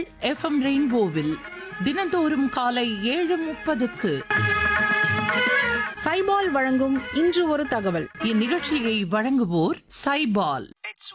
FM ரெயின்போவில் தினந்தோறும் காலை 7:30க்கு சைபால் வழங்கும் இன்று ஒரு தகவல். இந்நிகழ்ச்சியை வழங்குவோர் சைபால்.